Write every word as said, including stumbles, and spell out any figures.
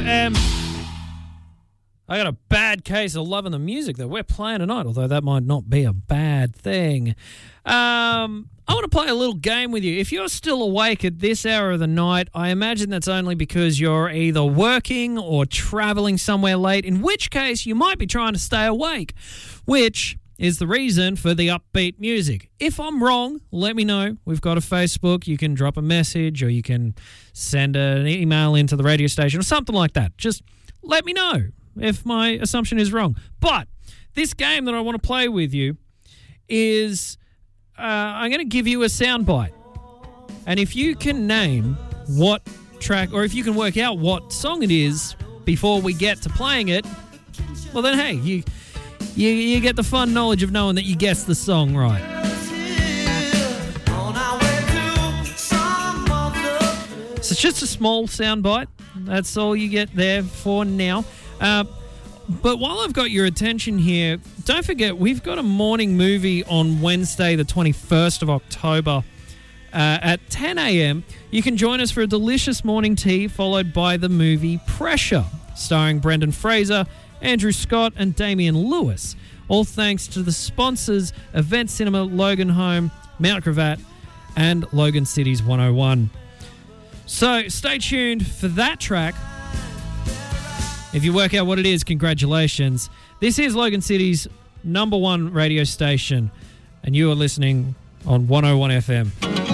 M. I got a bad case of loving the music that we're playing tonight, although that might not be a bad thing. Um, I want to play a little game with you. If you're still awake at this hour of the night, I imagine that's only because you're either working or travelling somewhere late, in which case you might be trying to stay awake, which is the reason for the upbeat music. If I'm wrong, let me know. We've got a Facebook. You can drop a message or you can send an email into the radio station or something like that. Just let me know if my assumption is wrong. But this game that I want to play with you is uh, I'm going to give you a soundbite. And if you can name what track, or if you can work out what song it is before we get to playing it, well then, hey, you you, you get the fun knowledge of knowing that you guessed the song right. So it's just a small soundbite. That's all you get there for now. Uh, but while I've got your attention here, don't forget we've got a morning movie on Wednesday, the twenty-first of October uh, at ten a.m. You can join us for a delicious morning tea followed by the movie Pressure, starring Brendan Fraser, Andrew Scott and Damian Lewis. All thanks to the sponsors Event Cinema, Logan Home, Mount Gravatt and Logan Cities one oh one. So stay tuned for that track. If you work out what it is, congratulations. This is Logan City's number one radio station, and you are listening on one oh one F M.